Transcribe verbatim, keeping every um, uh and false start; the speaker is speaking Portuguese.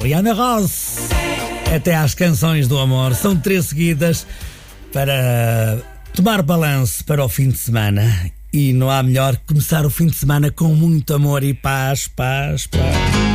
e Ana Ross. Até às canções do amor. São três seguidas para tomar balanço para o fim de semana. E não há melhor que começar o fim de semana com muito amor e paz, paz, paz.